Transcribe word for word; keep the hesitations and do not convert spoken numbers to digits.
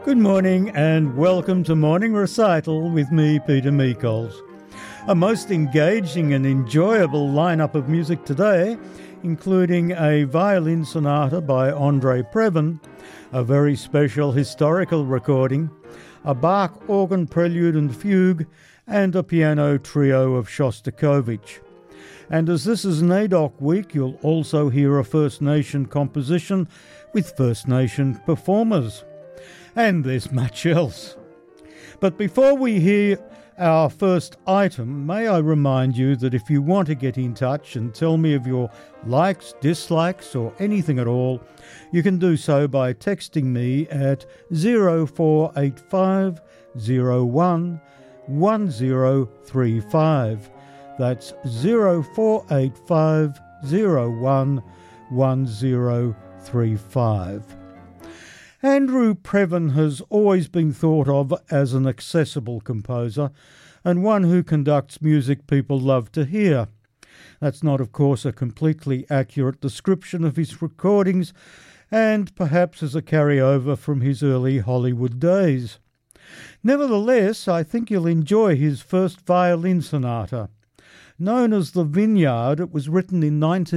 Good morning and welcome to Morning Recital with me, Peter Meikols. A most engaging and enjoyable lineup of music today, including a violin sonata by Andre Previn, a very special historical recording, a Bach organ prelude and fugue, and a piano trio of Shostakovich. And as this is NAIDOC week, you'll also hear a First Nation composition with First Nation performers. And there's much else. But before we hear our first item, may I remind you that if you want to get in touch and tell me of your likes, dislikes, or anything at all, you can do so by texting me at zero four eight five zero one one zero three five. That's zero four eight five zero one one zero three five. Andrew Previn has always been thought of as an accessible composer and one who conducts music people love to hear. That's not, of course, a completely accurate description of his recordings and perhaps as a carryover from his early Hollywood days. Nevertheless, I think you'll enjoy his first violin sonata. Known as The Vineyard, it was written in nineteen